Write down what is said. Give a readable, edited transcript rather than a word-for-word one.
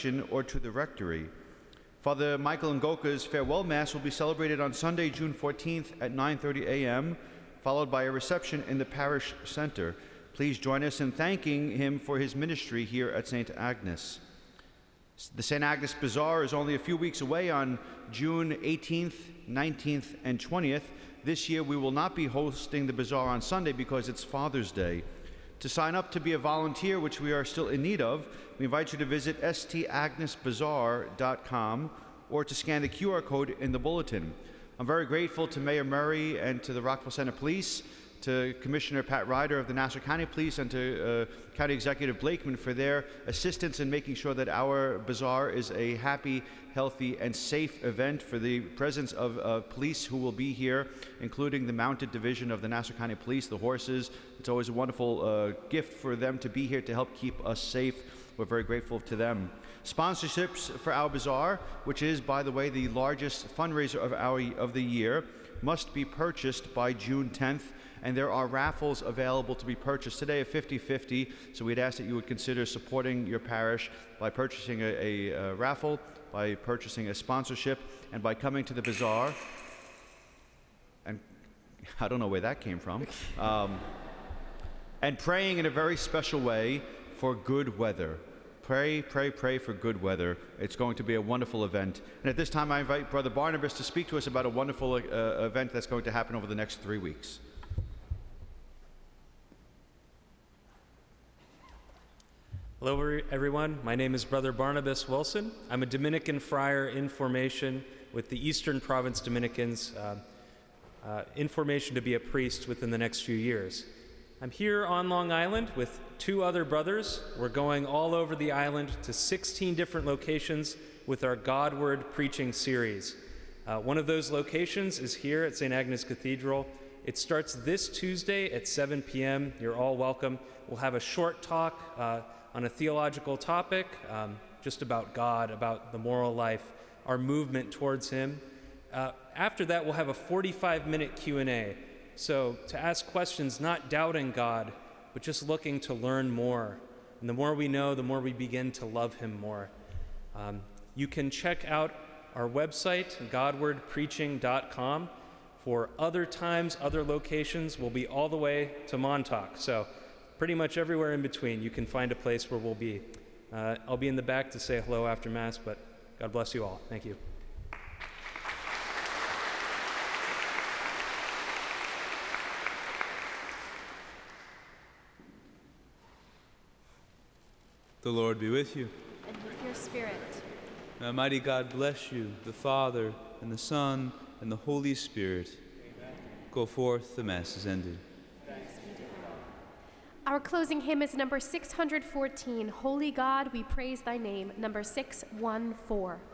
congregation or to the rectory. Father Michael Ngoka's farewell Mass will be celebrated on Sunday, June 14th at 9:30 a.m., followed by a reception in the parish center. Please join us in thanking him for his ministry here at St. Agnes. The St. Agnes Bazaar is only a few weeks away on June 18th, 19th, and 20th. This year we will not be hosting the bazaar on Sunday because it's Father's Day. To sign up to be a volunteer, which we are still in need of, we invite you to visit stagnesbazaar.com or to scan the QR code in the bulletin. I'm very grateful to Mayor Murray and to the Rockville Center Police, to Commissioner Pat Ryder of the Nassau County Police, and to County Executive Blakeman for their assistance in making sure that our bazaar is a happy, healthy, and safe event, for the presence of police who will be here, including the Mounted Division of the Nassau County Police, the horses. It's always a wonderful gift for them to be here to help keep us safe. We're very grateful to them. Sponsorships for our bazaar, which is, by the way, the largest fundraiser of the year, must be purchased by June 10th. And there are raffles available to be purchased today of 50-50, so we'd ask that you would consider supporting your parish by purchasing a raffle, by purchasing a sponsorship, and by coming to the bazaar. And I don't know where that came from. And praying in a very special way for good weather. Pray, pray, pray for good weather. It's going to be a wonderful event. And at this time, I invite Brother Barnabas to speak to us about a wonderful event that's going to happen over the next 3 weeks. Hello, everyone. My name is Brother Barnabas Wilson. I'm a Dominican friar in formation with the Eastern Province Dominicans, in formation to be a priest within the next few years. I'm here on Long Island with 2 other brothers. We're going all over the island to 16 different locations with our Godward preaching series. One of those locations is here at St. Agnes Cathedral. It starts this Tuesday at 7 p.m. You're all welcome. We'll have a short talk on a theological topic, just about God, about the moral life, our movement towards Him. After that, we'll have a 45-minute Q&A. So to ask questions, not doubting God, but just looking to learn more. And the more we know, the more we begin to love Him more. You can check out our website, godwardpreaching.com. For other times, other locations, we'll be all the way to Montauk. So pretty much everywhere in between, you can find a place where we'll be. I'll be in the back to say hello after Mass, but God bless you all. Thank you. The Lord be with you. And with your spirit. May Almighty God bless you, the Father, and the Son, and the Holy Spirit. Amen. Go forth, the Mass is ended. Our closing hymn is number 614, Holy God, we praise thy name, number 614.